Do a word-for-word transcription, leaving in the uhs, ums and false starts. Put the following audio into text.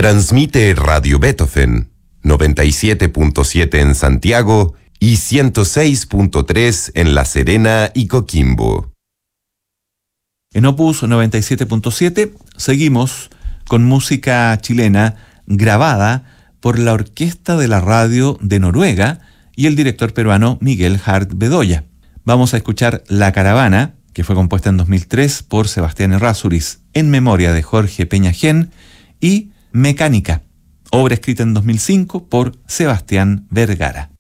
Transmite Radio Beethoven, noventa y siete punto siete en Santiago y ciento seis punto tres en La Serena y Coquimbo. En Opus noventa y siete punto siete seguimos con música chilena grabada por la Orquesta de la Radio de Noruega y el director peruano Miguel Hart Bedoya. Vamos a escuchar La Caravana, que fue compuesta en dos mil tres por Sebastián Errázuriz en memoria de Jorge Peñagén, y Mecánica, obra escrita en dos mil cinco por Sebastián Vergara.